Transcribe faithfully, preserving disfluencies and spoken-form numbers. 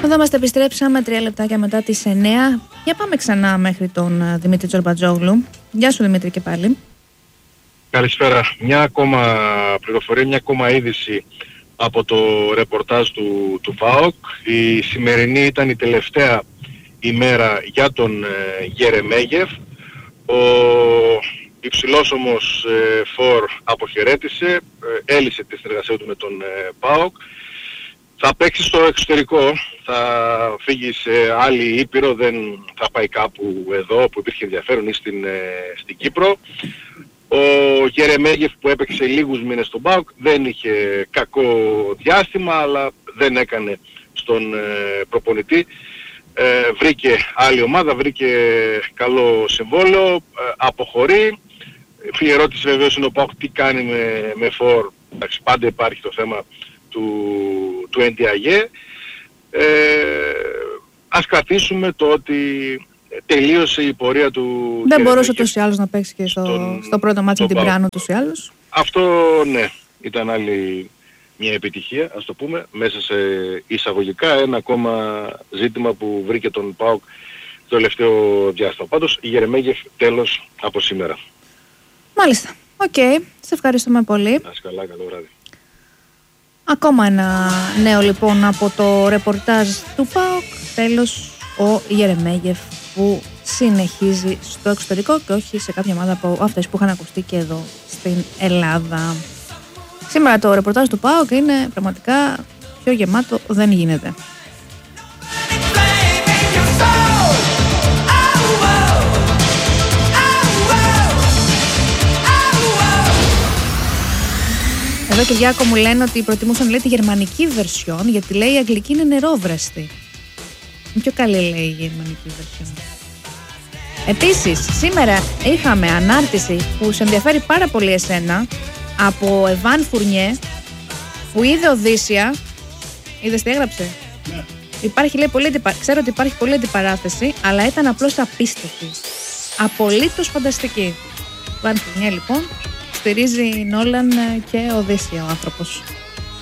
Εδώ είμαστε, επιστρέψαμε τρία λεπτάκια μετά τις εννιά. Για πάμε ξανά μέχρι τον Δημήτρη Τζορμπατζόγλου. Γεια σου Δημήτρη και πάλι. Καλησπέρα. Μια ακόμα πληροφορία, μια ακόμα είδηση από το ρεπορτάζ του, του ΠΑΟΚ. Η σημερινή ήταν η τελευταία ημέρα για τον ε, Γερεμέγεφ. Ο υψηλός όμως ε, φορ αποχαιρέτησε, ε, έλυσε τη συνεργασία του με τον ε, ΠΑΟΚ. Θα παίξει στο εξωτερικό, θα φύγει σε άλλη ήπειρο, δεν θα πάει κάπου εδώ που υπήρχε ενδιαφέρον ή στην, ε, στην Κύπρο. Ο Γερεμέγεφ που έπαιξε λίγους μήνες στον ΠΑΟΚ δεν είχε κακό διάστημα, αλλά δεν έκανε στον ε, προπονητή. Ε, βρήκε άλλη ομάδα, βρήκε καλό συμβόλαιο, ε, αποχωρεί. Η ερώτηση βεβαίως είναι ο ΠΑΟΚ τι κάνει με, με φορ. Εντάξει, πάντα υπάρχει το θέμα του, του Εντιαγέ. Ε, ας κρατήσουμε το ότι τελείωσε η πορεία του. Δεν μπορούσε ούτως ή άλλως να παίξει και στο, στον, στο πρώτο μάτσο με την Πράνο ούτως ή άλλως. Αυτό ναι, ήταν άλλη μια επιτυχία, ας το πούμε, μέσα σε εισαγωγικά ένα ακόμα ζήτημα που βρήκε τον ΠΑΟΚ το τελευταίο διάστημα. Πάντως η Γερεμέγεφ τέλος από σήμερα. Μάλιστα. Οκ. Okay. Σε ευχαριστούμε πολύ. Να είσαι καλά, καλό βράδυ. Ακόμα ένα νέο λοιπόν από το ρεπορτάζ του ΠΑΟΚ. Τέλος ο Γερεμέγεφ που συνεχίζει στο εξωτερικό και όχι σε κάποια ομάδα από αυτές που είχαν ακουστεί και εδώ στην Ελλάδα. Σήμερα το ρεπορτάζ του ΠΑΟΚ είναι πραγματικά πιο γεμάτο δεν γίνεται. Εδώ και Γιάκο μου λένε ότι προτιμούσαν λέει τη γερμανική βερσιόν γιατί λέει η αγγλική είναι νερόβραστη. Είναι πιο καλή λέει η γερμανική βερσιόν. Επίσης σήμερα είχαμε ανάρτηση που σε ενδιαφέρει πάρα πολύ εσένα από Εβάν Φουρνιέ που είδε Οδύσσια. Είδες τι έγραψε? Ναι. Υπάρχει, λέει, πολύ, ξέρω ότι υπάρχει πολλή αντιπαράθεση, αλλά ήταν απλώς απίστευτη. Απολύτως φανταστική. Εβάν Φουρνιέ λοιπόν στηρίζει Νόλαν και Οδύσσια ο άνθρωπος.